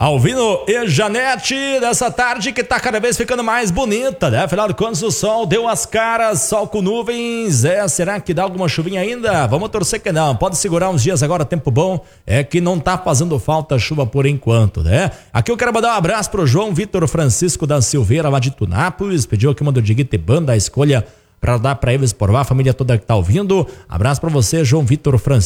Alvino e Janete, dessa tarde que tá cada vez ficando mais bonita, né? Afinal de contas, o sol deu as caras, sol com nuvens, será que dá alguma chuvinha ainda? Vamos torcer que não, pode segurar uns dias agora, tempo bom, que não tá fazendo falta chuva por enquanto, né? Aqui eu quero mandar um abraço pro João Vitor Francisco da Silveira, lá de Tunápolis, pediu aqui uma do Diguite Banda, a escolha para dar para eles por lá, a família toda que tá ouvindo. Abraço para você, João Vitor Francisco.